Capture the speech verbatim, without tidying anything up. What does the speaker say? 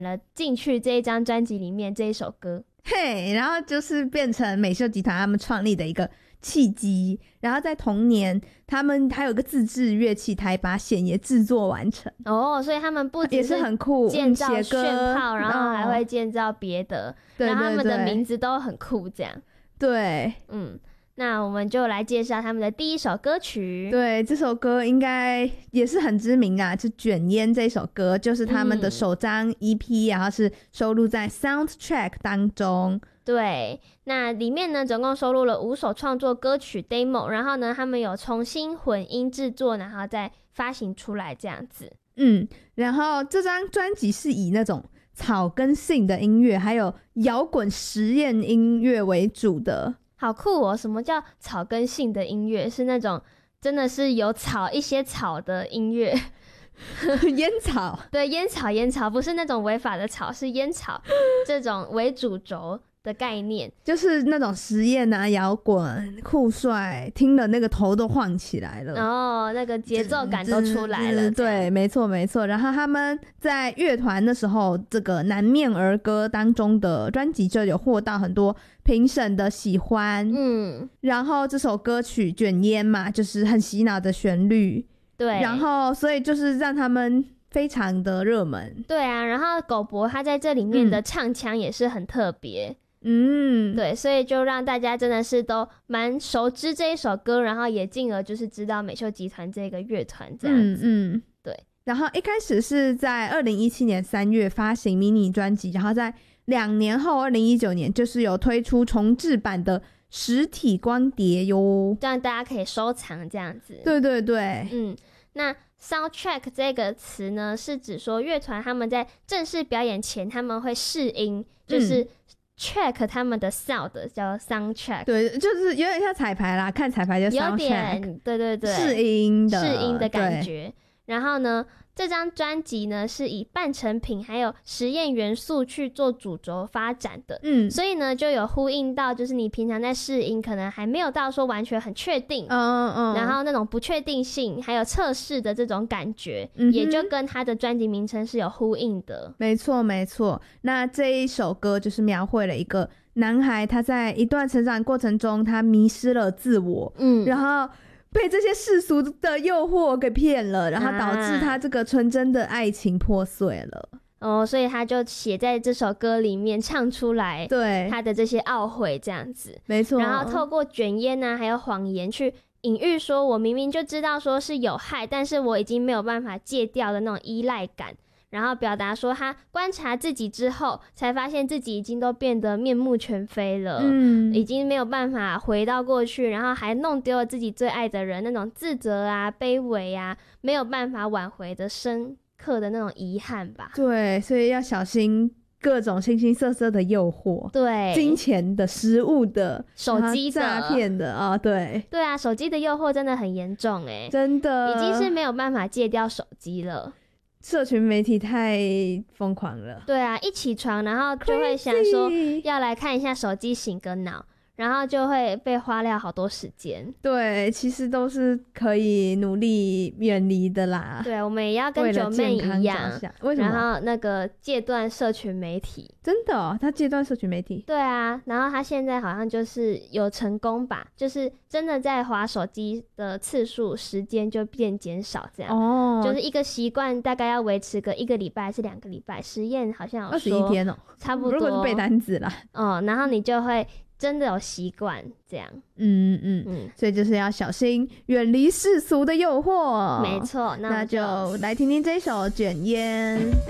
了进去这一张专辑里面这一首歌。 嘿，然后就是变成美秀集团他们创立的一个契机，然后在同年他们还有个自制乐器台把弦也制作完成哦，所以他们不只是很酷建造炫炮，然后还会建造别的、嗯、然后他们的名字都很酷这样。 对， 嗯，那我们就来介绍他们的第一首歌曲。 对，这首歌应该也是很知名啊，就卷烟这首歌就是他们的首张 E P、嗯、然后是收录在 Soundtrack 当中。 对，那里面呢总共收录了五首创作歌曲 demo， 然后呢他们有重新混音制作，然后再发行出来这样子。 嗯，然后这张专辑是以那种草根性的音乐还有摇滚实验音乐为主的。 好酷哦！什么叫草根性的音乐？是那种真的是有草一些草的音乐烟草。对， 烟草烟草，不是那种违法的草，是烟草这种为主轴的概念， 就是那种实验啊，摇滚酷帅，听了那个头都晃起来了， 哦，那个节奏感都出来了。 对，没错没错。然后他们在乐团的时候，这个南面儿歌当中的专辑就有获到很多评审的喜欢。嗯，然后这首歌曲卷烟嘛，就是很洗脑的旋律。对，然后所以就是让他们非常的热门。 对啊，然后狗博他在这里面的唱腔也是很特别。嗯，对，所以就让大家真的是都蛮熟知这一首歌，然后也进而就是知道美秀集团这个乐团这样子。嗯嗯，对。 然后一开始是在二零一七年三月发行迷你专辑，然后在两年后二零一九年就是有推出重制版的实体光碟哟， 这样大家可以收藏这样子。 对对对， 嗯，那 soundtrack 这个词呢，是指说乐团他们在正式表演前他们会试音，就是check 他们的 sound 叫 soundtrack。 对，就是有点像彩排啦，看彩排就 soundtrack， 有点对对对， 试音的试音的感觉。然后呢这张专辑呢是以半成品还有实验元素去做主轴发展的。嗯，所以呢就有呼应到就是你平常在试音可能还没有到说完全很确定，嗯嗯，然后那种不确定性还有测试的这种感觉、嗯、也就跟他的专辑名称是有呼应的。 没错没错。那这一首歌就是描绘了一个男孩他在一段成长过程中他迷失了自我，嗯，然后被这些世俗的诱惑给骗了，然后导致他这个纯真的爱情破碎了、 啊、哦，所以他就写在这首歌里面唱出来，对他的这些懊悔这样子。 没错， 然后透过卷烟啊还有谎言去隐喻说我明明就知道说是有害，但是我已经没有办法戒掉的那种依赖感，然后表达说他观察自己之后才发现自己已经都变得面目全非了，嗯，已经没有办法回到过去，然后还弄丢了自己最爱的人，那种自责啊卑微啊没有办法挽回的深刻的那种遗憾吧。 对，所以要小心各种形形色色的诱惑， 对， 金钱的食物的手机的诈骗的啊、哦，对对啊，手机的诱惑真的很严重耶， 真的已经是没有办法戒掉手机了。 社群媒体太疯狂了。 对啊，一起床然后就会想说要来看一下手机醒个脑，然后就会被花掉好多时间。 对，其实都是可以努力远离的啦。 对，我们也要跟九妹一样， 为什么？ 然后那个戒断社群媒体。 真的哦，他戒断社群媒体？ 对啊，然后他现在好像就是有成功吧，就是真的在滑手机的次数时间就变减少这样。哦，就是一个习惯大概要维持个一个礼拜还是两个礼拜，实验好像有说二十一天哦， 差不多。 如果是背单词啦， 哦，然后你就会真的有习惯这样。 嗯嗯嗯，所以就是要小心远离世俗的诱惑。 没错， 那就来听听这首卷烟。